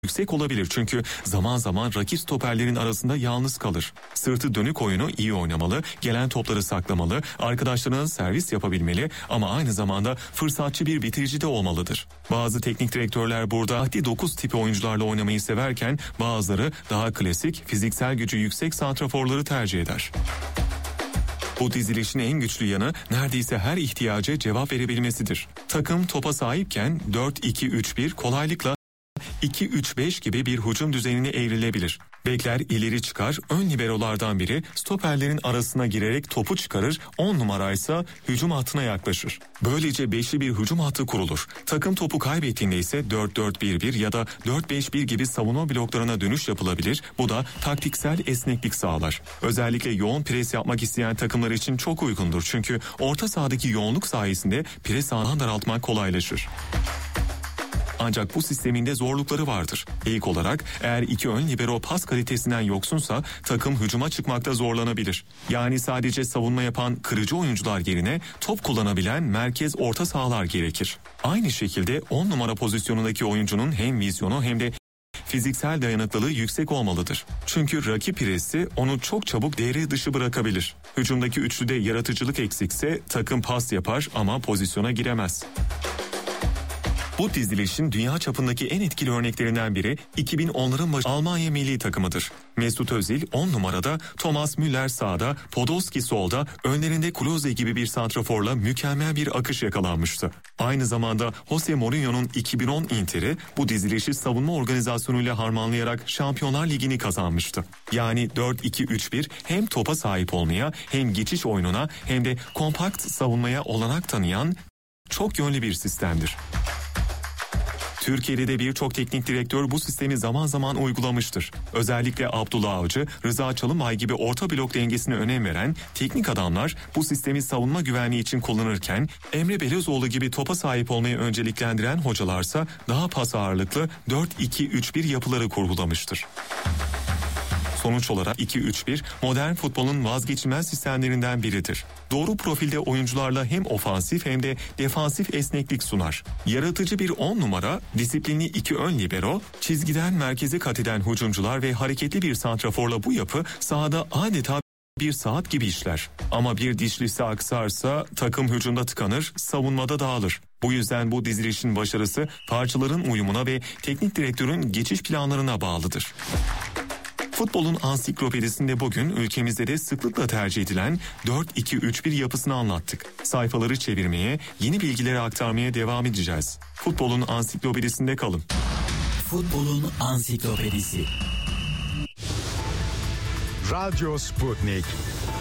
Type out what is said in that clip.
yüksek olabilir çünkü zaman zaman rakip stoperlerin arasında yalnız kalır. Sırtı dönük oyunu iyi oynamalı, gelen topları saklamalı, arkadaşlarına servis yapabilmeli ama aynı zamanda fırsatçı bir bitirici de olmalıdır. Bazı teknik direktörler burada Ahdi 9 tipi oyuncularla oynamayı severken bazıları daha klasik, fiziksel gücü yüksek santraforları tercih eder. Bu dizilişin en güçlü yanı neredeyse her ihtiyaca cevap verebilmesidir. Takım topa sahipken 4-2-3-1 kolaylıkla 2-3-5 gibi bir hücum düzenine evrilebilir. Bekler ileri çıkar, ön liberolardan biri stoperlerin arasına girerek topu çıkarır, 10 numaraysa hücum hattına yaklaşır. Böylece beşli bir hücum hattı kurulur. Takım topu kaybettiğinde ise 4-4-1-1 ya da 4-5-1 gibi savunma bloklarına dönüş yapılabilir. Bu da taktiksel esneklik sağlar. Özellikle yoğun pres yapmak isteyen takımlar için çok uygundur. Çünkü orta sahadaki yoğunluk sayesinde pres alanı daraltmak kolaylaşır. Ancak bu sistemin de zorlukları vardır. İlk olarak eğer iki ön libero pas kalitesinden yoksunsa takım hücuma çıkmakta zorlanabilir. Yani sadece savunma yapan kırıcı oyuncular yerine top kullanabilen merkez orta sahalar gerekir. Aynı şekilde 10 numara pozisyonundaki oyuncunun hem vizyonu hem de fiziksel dayanıklılığı yüksek olmalıdır. Çünkü rakip presi onu çok çabuk devre dışı bırakabilir. Hücumdaki üçlüde yaratıcılık eksikse takım pas yapar ama pozisyona giremez. Bu dizilişin dünya çapındaki en etkili örneklerinden biri 2010'ların başı Almanya milli takımıdır. Mesut Özil 10 numarada, Thomas Müller sağda, Podolski solda, önlerinde Klose gibi bir santraforla mükemmel bir akış yakalanmıştı. Aynı zamanda Jose Mourinho'nun 2010 Inter'i bu dizilişi savunma organizasyonuyla harmanlayarak Şampiyonlar Ligi'ni kazanmıştı. Yani 4-2-3-1 hem topa sahip olmaya hem geçiş oyununa hem de kompakt savunmaya olanak tanıyan çok yönlü bir sistemdir. Türkiye'de de birçok teknik direktör bu sistemi zaman zaman uygulamıştır. Özellikle Abdullah Avcı, Rıza Çalınbay gibi orta blok dengesine önem veren teknik adamlar bu sistemi savunma güvenliği için kullanırken Emre Belözoğlu gibi topa sahip olmayı önceliklendiren hocalarsa daha pas ağırlıklı 4-2-3-1 yapıları kurgulamıştır. Sonuç olarak 2-3-1 modern futbolun vazgeçilmez sistemlerinden biridir. Doğru profilde oyuncularla hem ofansif hem de defansif esneklik sunar. Yaratıcı bir 10 numara, disiplinli 2 ön libero, çizgiden merkeze kat eden hücumcular ve hareketli bir santraforla bu yapı sahada adeta bir saat gibi işler. Ama bir dişlisi aksarsa takım hücumda tıkanır, savunmada dağılır. Bu yüzden bu dizilişin başarısı parçaların uyumuna ve teknik direktörün geçiş planlarına bağlıdır. Futbolun ansiklopedisinde bugün ülkemizde de sıklıkla tercih edilen 4-2-3-1 yapısını anlattık. Sayfaları çevirmeye, yeni bilgileri aktarmaya devam edeceğiz. Futbolun ansiklopedisinde kalın. Futbolun ansiklopedisi. Radyo Sputnik.